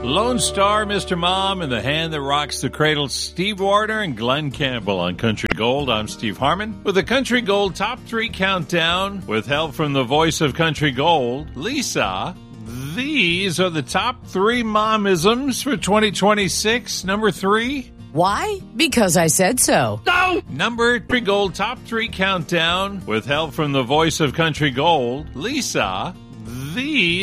Lone Star, Mr. Mom, and the hand that rocks the cradle, Steve Warner and Glenn Campbell on Country Gold. I'm Steve Harmon with the Country Gold Top 3 Countdown with help from the voice of Country Gold, Lisa. These are the top 3 momisms for 2026. Number 3. Why? Because I said so. No! Number 3 Gold Top 3 Countdown with help from the voice of Country Gold, Lisa. These